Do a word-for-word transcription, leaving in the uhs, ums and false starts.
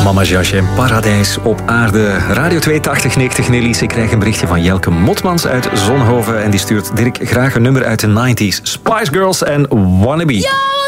Mama Jasje, Paradijs op aarde. Radio tweehonderdtachtig negentig Nelly's. Ik krijg een berichtje van Jelke Motmans uit Zonhoven. En die stuurt Dirk graag een nummer uit de negentig. Spice Girls en Wannabe. Yo!